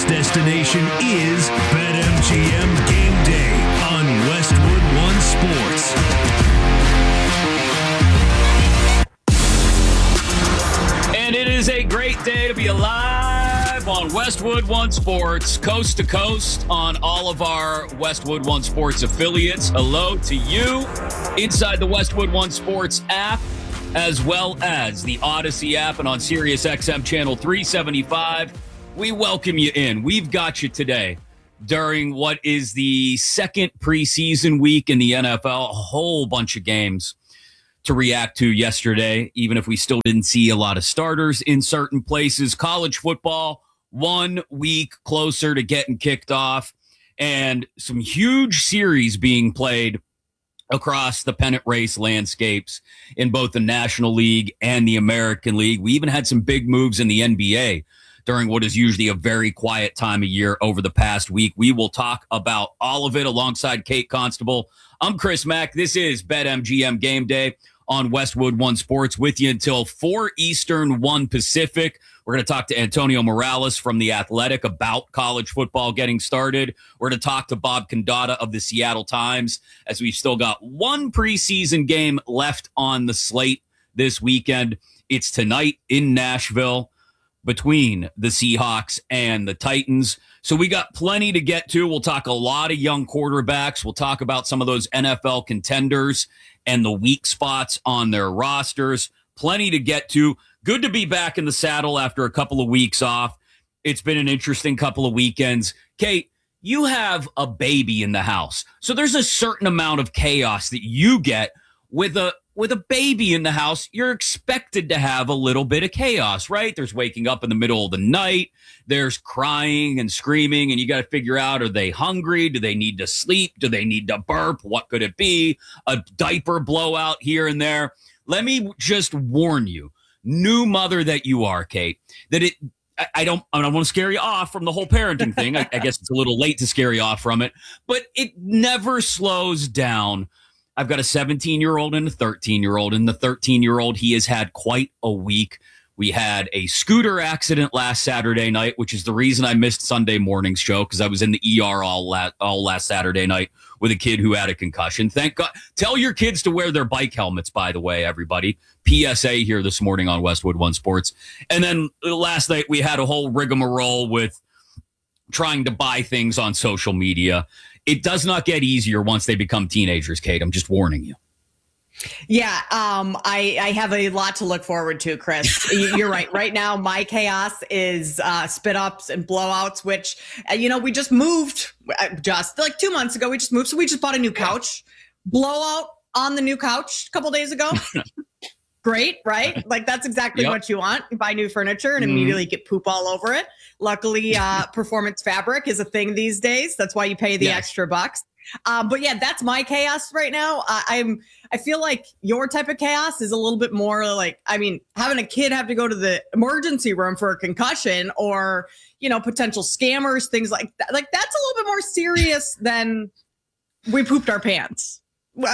next destination is BetMGM Game Day on Westwood One Sports. And it is a great day to be alive on Westwood One Sports, coast to coast on all of our Westwood One Sports affiliates. Hello to you inside the Westwood One Sports app, as well as the Odyssey app and on SiriusXM channel 375. We welcome you in. We've got you today during what is the second preseason week in the NFL. A whole bunch of games to react to yesterday, even if we still didn't see a lot of starters in certain places. College football, 1 week closer to getting kicked off, and some huge series being played across the pennant race landscapes in both the National League and the American League. We even had some big moves in the NBA during what is usually a very quiet time of year over the past week. We will talk about all of it alongside Kate Constable. I'm Chris Mack. This is BetMGM Game Day on Westwood One Sports with you until 4 Eastern, 1 Pacific. We're going to talk to Antonio Morales from The Athletic about college football getting started. We're going to talk to Bob Condotta of the Seattle Times, as we've still got one preseason game left on the slate this weekend. It's tonight in Nashville between the Seahawks and the Titans. So we got plenty to get to. We'll talk a lot of young quarterbacks. We'll talk about some of those NFL contenders and the weak spots on their rosters. Plenty to get to. Good to be back in the saddle after a couple of weeks off. It's been an interesting couple of weekends. Kate, you have a baby in the house. So there's a certain amount of chaos that you get with a baby in the house. You're expected to have a little bit of chaos, right? There's waking up in the middle of the night. There's crying and screaming, and you got to figure out, are they hungry? Do they need to sleep? Do they need to burp? What could it be? A diaper blowout here and there. Let me just warn you, new mother that you are, Kate, that I don't want to scare you off from the whole parenting thing. I guess it's a little late to scare you off from it, but it never slows down. I've got a 17-year-old and a 13-year-old, and the 13-year-old, he has had quite a week. We had a scooter accident last Saturday night, which is the reason I missed Sunday morning's show, because I was in the ER all last Saturday night with a kid who had a concussion. Thank God. Tell your kids to wear their bike helmets, by the way, everybody. PSA here this morning on Westwood One Sports. And then last night we had a whole rigmarole with trying to buy things on social media. It does not get easier once they become teenagers, Kate. I'm just warning you. Yeah, I have a lot to look forward to, Chris. You're right. Right now, my chaos is spit ups and blowouts, which, we just moved just like 2 months ago. We just moved. So we just bought a new couch. Blowout on the new couch a couple days ago. Great, right? Like, that's exactly what you want. You buy new furniture and immediately get poop all over it. Luckily, performance fabric is a thing these days. That's why you pay the extra bucks. But yeah, that's my chaos right now. I feel like your type of chaos is a little bit more like, having a kid have to go to the emergency room for a concussion, or, potential scammers, things like that. Like, that's a little bit more serious than we pooped our pants. Look,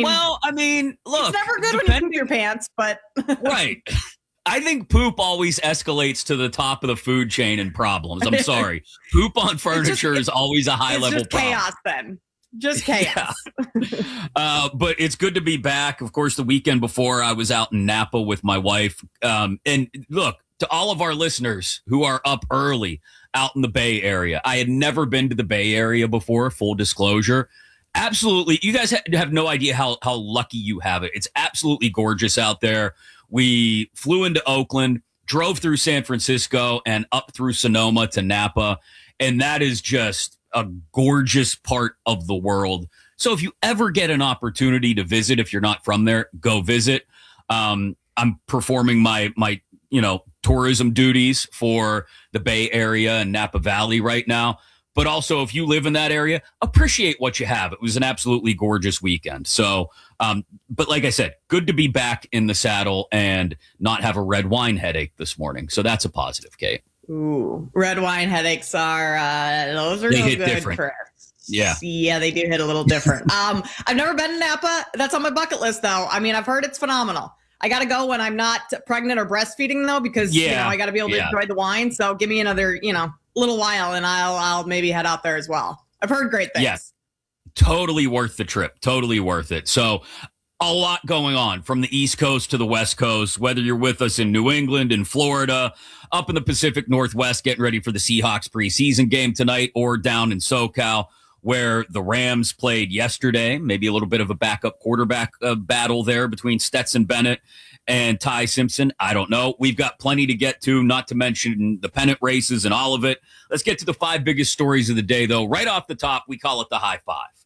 it's never good when you poop your pants, but right. I think poop always escalates to the top of the food chain in problems. I'm sorry. Poop on furniture is always a high level problem. Chaos then. Just chaos. Yeah. But it's good to be back. Of course, the weekend before I was out in Napa with my wife. And look, to all of our listeners who are up early out in the Bay Area, I had never been to the Bay Area before, full disclosure. Absolutely. You guys have no idea how lucky you have it. It's absolutely gorgeous out there. We flew into Oakland, drove through San Francisco, and up through Sonoma to Napa. And that is just a gorgeous part of the world. So if you ever get an opportunity to visit, if you're not from there, go visit. I'm performing my tourism duties for the Bay Area and Napa Valley right now. But also, if you live in that area, appreciate what you have. It was an absolutely gorgeous weekend. So, but like I said, good to be back in the saddle and not have a red wine headache this morning. So that's a positive, Kate. Ooh, red wine headaches are, those are no good, different. Chris. Yeah. Yeah, they do hit a little different. I've never been to Napa. That's on my bucket list, though. I've heard it's phenomenal. I got to go when I'm not pregnant or breastfeeding, though, because, I got to be able to enjoy the wine. So give me another, little while, and I'll maybe head out there as well. I've heard great things. Yeah, totally worth the trip. Totally worth it. So a lot going on from the East Coast to the West Coast, whether you're with us in New England, in Florida, up in the Pacific Northwest, getting ready for the Seahawks preseason game tonight, or down in SoCal, where the Rams played yesterday. Maybe a little bit of a backup quarterback battle there between Stetson Bennett and Ty Simpson. I don't know. We've got plenty to get to, not to mention the pennant races and all of it. Let's get to the 5 biggest stories of the day, though. Right off the top, we call it the high five.